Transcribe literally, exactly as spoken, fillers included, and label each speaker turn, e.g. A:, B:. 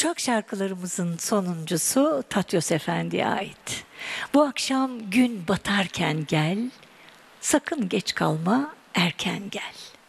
A: Kuşak şarkılarımızın sonuncusu Tatyos Efendi'ye ait. Bu akşam gün batarken gel, sakın geç kalma, erken gel.